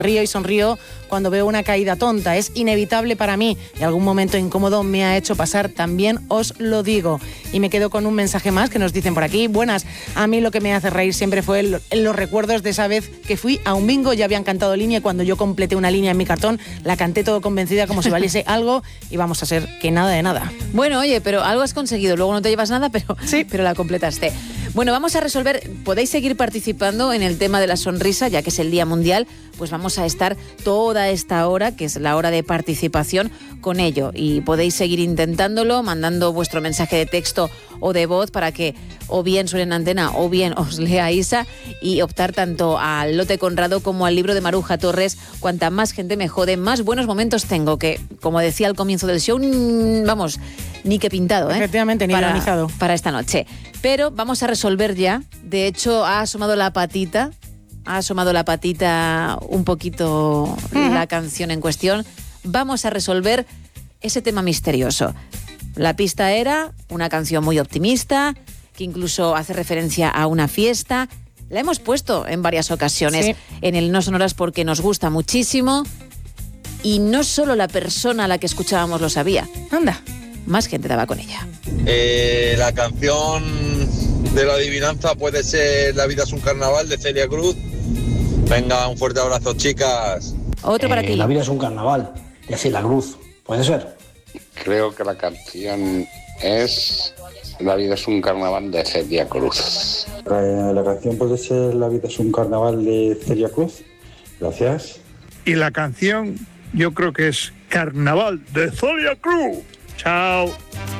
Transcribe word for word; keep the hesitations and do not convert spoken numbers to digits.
Río y sonrío cuando veo una caída tonta. Es inevitable para mí y algún momento incómodo me ha hecho pasar, también os lo digo. Y me quedo con un mensaje más que nos dicen por aquí. Buenas, a mí lo que me hace reír siempre fue el, los recuerdos de esa vez que fui a un bingo, ya habían cantado línea y cuando yo completé una línea en mi cartón, la canté todo convencida como si valiese algo y vamos a ser que nada de nada. Bueno, oye, pero algo has conseguido, luego no te llevas nada, pero, sí. pero la completaste. Bueno, vamos a resolver, podéis seguir participando en el tema de la sonrisa, ya que es el Día Mundial, pues vamos a estar toda esta hora, que es la hora de participación, con ello. Y podéis seguir intentándolo, mandando vuestro mensaje de texto o de voz para que o bien suene en antena o bien os lea Isa y optar tanto al lote Conrado como al libro de Maruja Torres. Cuanta más gente me jode, más buenos momentos tengo, que, como decía al comienzo del show, vamos, ni que pintado, ¿eh? Efectivamente, ni organizado. Para esta noche. Pero vamos a resolver ya. De hecho, ha asomado la patita, ha asomado la patita un poquito uh-huh. la canción en cuestión. Vamos a resolver ese tema misterioso. La pista era una canción muy optimista, que incluso hace referencia a una fiesta. La hemos puesto en varias ocasiones sí. en el No Sonoras porque nos gusta muchísimo. Y no solo la persona a la que escuchábamos lo sabía. Anda. Más gente daba con ella. Eh, la canción de la adivinanza puede ser La vida es un carnaval, de Celia Cruz. Venga, un fuerte abrazo, chicas. Otro para ti. Eh, la vida es un carnaval, de Celia Cruz. ¿Puede ser? Creo que la canción es La vida es un carnaval, de Celia Cruz. La, la canción puede ser La vida es un carnaval, de Celia Cruz. Gracias. Y la canción yo creo que es Carnaval, de Celia Cruz. Chao.